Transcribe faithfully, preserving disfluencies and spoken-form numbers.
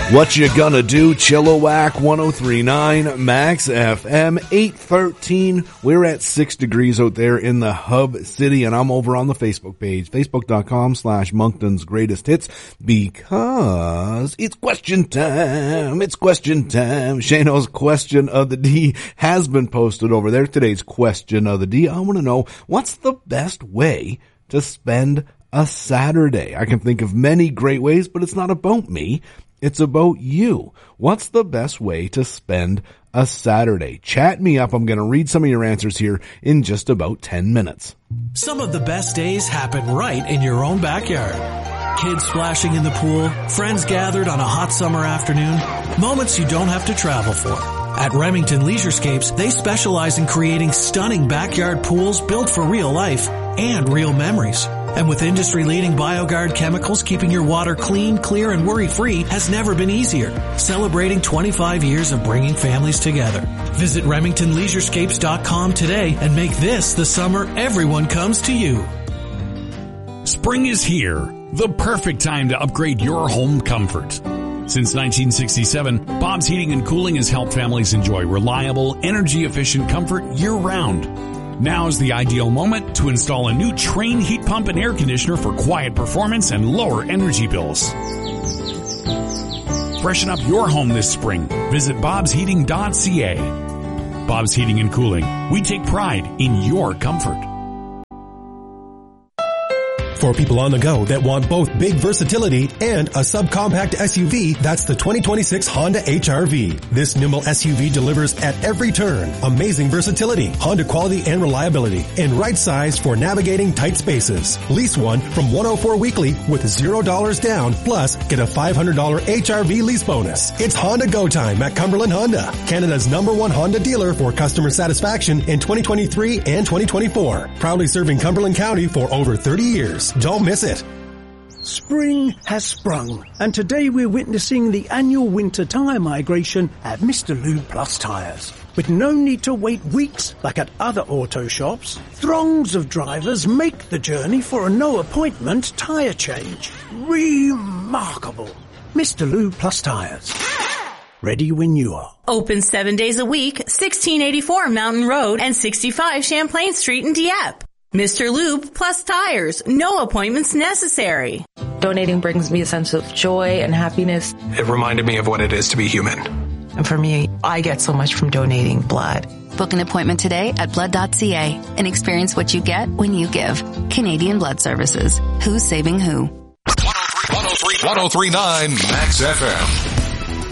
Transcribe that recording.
What you gonna do? Chilliwack one oh three point nine Max F M eight thirteen. We're at six degrees out there in the hub city, and I'm over on the Facebook page, facebook.com slash Moncton's Greatest Hits, because it's question time. It's question time. Shano's question of the D has been posted over there. Today's question of the D. I want to know, what's the best way to spend a Saturday? I can think of many great ways, but it's not about me. It's about you. What's the best way to spend a Saturday? Chat me up. I'm going to read some of your answers here in just about ten minutes. Some of the best days happen right in your own backyard. Kids splashing in the pool, friends gathered on a hot summer afternoon, moments you don't have to travel for. At Remington Leisurescapes, they specialize in creating stunning backyard pools built for real life and real memories. And with industry-leading BioGuard chemicals, keeping your water clean, clear, and worry-free has never been easier. Celebrating twenty-five years of bringing families together. Visit Remington Leisurescapes dot com today and make this the summer everyone comes to you. Spring is here, the perfect time to upgrade your home comfort. Since nineteen sixty-seven, Bob's Heating and Cooling has helped families enjoy reliable, energy-efficient comfort year-round. Now's the ideal moment to install a new Trane heat pump and air conditioner for quiet performance and lower energy bills. Freshen up your home this spring. Visit bobs heating dot c a. Bob's Heating and Cooling. We take pride in your comfort. For people on the go that want both big versatility and a subcompact S U V, that's the twenty twenty-six Honda H R V. This nimble S U V delivers at every turn amazing versatility, Honda quality and reliability, and right size for navigating tight spaces. Lease one from one oh four weekly with zero dollars down, plus get a five hundred dollars H R V lease bonus. It's Honda Go Time at Cumberland Honda, Canada's number one Honda dealer for customer satisfaction in twenty twenty-three and twenty twenty-four. Proudly serving Cumberland County for over thirty years. Don't miss it. Spring has sprung, and today we're witnessing the annual winter tyre migration at Mister Lube Plus Tyres. With no need to wait weeks like at other auto shops, throngs of drivers make the journey for a no-appointment tyre change. Remarkable. Mister Lube Plus Tyres. Ready when you are. Open seven days a week, sixteen eighty-four Mountain Road and sixty-five Champlain Street in Dieppe. Mister Lube Plus Tires. No appointments necessary. Donating brings me a sense of joy and happiness. It reminded me of what it is to be human. And for me, I get so much from donating blood. Book an appointment today at blood dot c a and experience what you get when you give. Canadian Blood Services. Who's saving who? one oh three point nine Max F M.